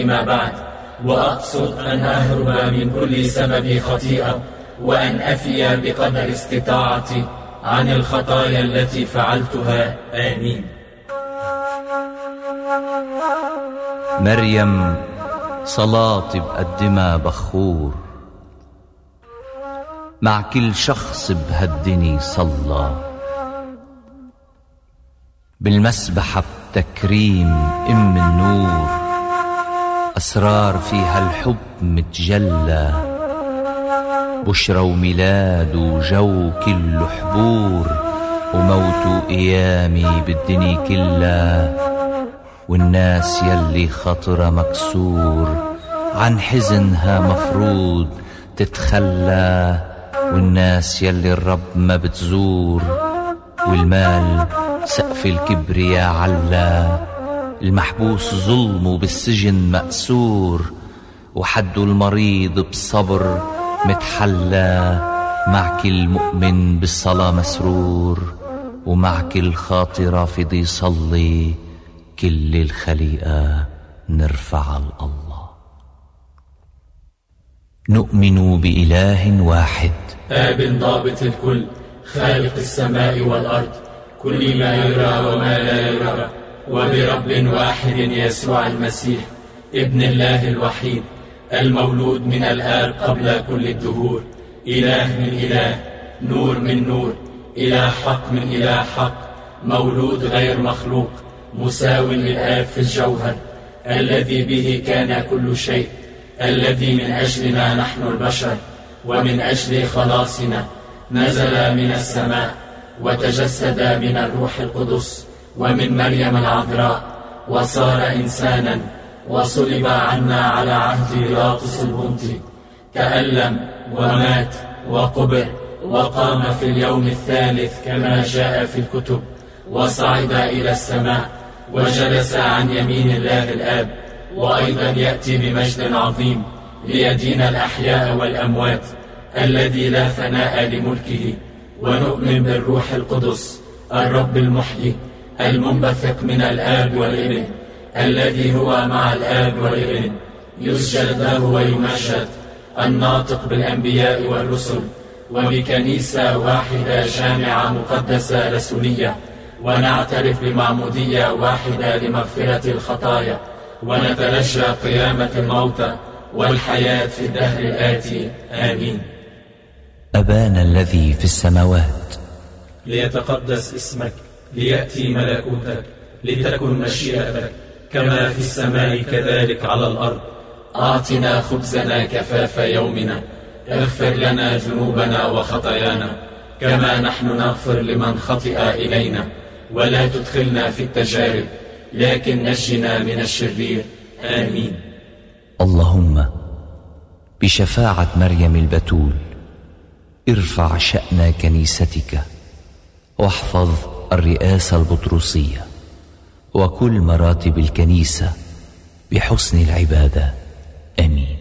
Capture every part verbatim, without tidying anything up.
ما بعد، وأقصد أن أهرب من كل سبب خطيئة، وأن أفي بقدر استطاعتي عن الخطايا التي فعلتها. آمين. مريم صلاة بقدمها بخور، مع كل شخص بهالدني صلى، بالمسبحة بتكريم أم النور، أسرار فيها الحب متجلى، بشرى وميلاد وجو كله حبور، وموت وقيامي بالدني كلها، والناس يلي خاطرها مكسور عن حزنها مفروض تتخلى، والناس يلي الرب ما بتزور، والمال سقف الكبرياء علا، المحبوس ظلمه بالسجن مأسور، وحده المريض بصبر متحلى، مع كل مؤمن بالصلاة مسرور، ومع كل خاطرة فضي يصلي، كل الخليقة نرفع الله. نؤمن بإله واحد، آب ضابط الكل، خالق السماء والأرض، كل ما يرى وما لا يرى، وبرب واحد يسوع المسيح ابن الله الوحيد، المولود من الآب قبل كل الدهور، إله من إله، نور من نور، إله حق من إله حق، مولود غير مخلوق، مساو للآب في الجوهر، الذي به كان كل شيء، الذي من أجلنا نحن البشر ومن أجل خلاصنا نزل من السماء، وتجسد من الروح القدس ومن مريم العذراء، وصار إنسانا، وصلب عنا على عهد بيلاطس البنطي، تألم ومات وقبر، وقام في اليوم الثالث كما جاء في الكتب، وصعد إلى السماء، وجلس عن يمين الله الآب، وأيضا يأتي بمجد عظيم ليدين الأحياء والأموات، الذي لا ثناء لملكه. ونؤمن بالروح القدس الرب المحيي، المنبثق من الآب والابن، الذي هو مع الآب والابن، يسجد له ويمجد، الناطق بالأنبياء والرسل، وبكنيسة واحدة جامعة مقدسة رسولية، ونعترف بمعمودية واحدة لمغفرة الخطايا، ونترجى قيامة الموتى والحياة في الدهر الآتي. آمين. أبانا الذي في السماوات، ليتقدس اسمك، ليأتي ملكوتك، لتكن مشيئتك كما في السماء كذلك على الأرض. أعطنا خبزنا كفاف يومنا، اغفر لنا ذنوبنا وخطايانا كما نحن نغفر لمن خطئ إلينا، ولا تدخلنا في التجارب لكن نجنا من الشرير. آمين. اللهم بشفاعة مريم البتول ارفع شأن كنيستك، واحفظ الرئاسة البطرسية وكل مراتب الكنيسة بحسن العبادة. آمين.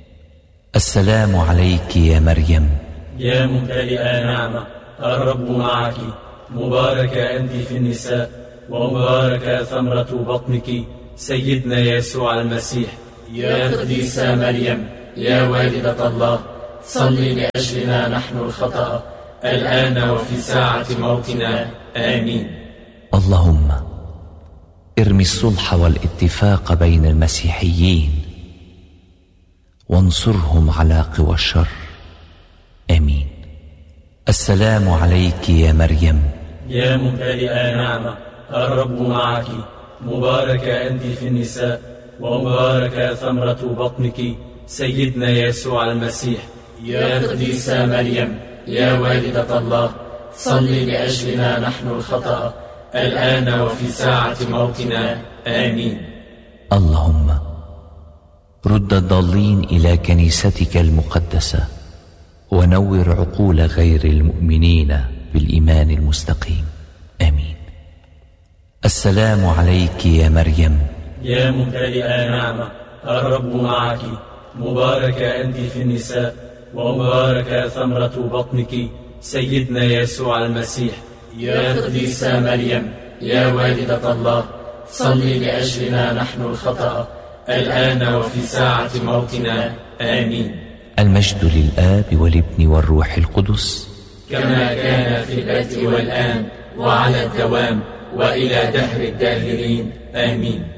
السلام عليك يا مريم، يا ممتلئة نعمة، الرب معك، مباركة أنت في النساء، ومباركة ثمرة بطنك سيدنا يسوع المسيح. يا قديسة مريم، يا والدة الله، صلي لأجلنا نحن الخطأ، الآن وفي ساعة موتنا. آمين. اللهم ارمي الصلح والاتفاق بين المسيحيين، وانصرهم على قوى الشر. آمين. السلام عليك يا مريم، يا ممتلئة نعمة، الرب معك، مباركة أنت في النساء، ومباركة ثمرة بطنك سيدنا يسوع المسيح. يا قديسة مريم، يا والدة الله، صلي لأجلنا نحن الخطأ، الآن وفي ساعة موتنا. آمين. اللهم رد الضالين إلى كنيستك المقدسة، ونور عقول غير المؤمنين بالإيمان المستقيم. آمين. السلام عليك يا مريم، يا ممتلئة نعمة، الرب معك، مباركة أنت في النساء، ومباركة ثمرة بطنك سيدنا يسوع المسيح. يا قديسة مريم، يا والدة الله، صلي لأجلنا نحن الخطأ، الآن وفي ساعة موتنا، آمين. المجد للآب والابن والروح القدس، كما كان في البدء والآن وعلى الدوام وإلى دهر الداهرين، آمين.